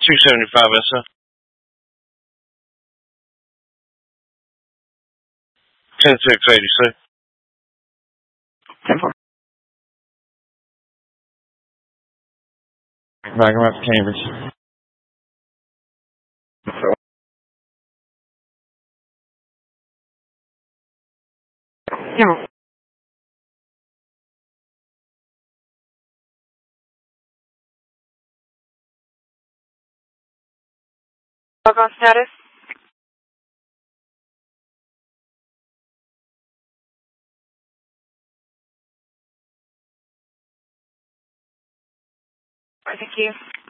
275, yes, sir. 10680, sir. 10-4. Back up to Cambridge. Yeah. Log on status. Thank you.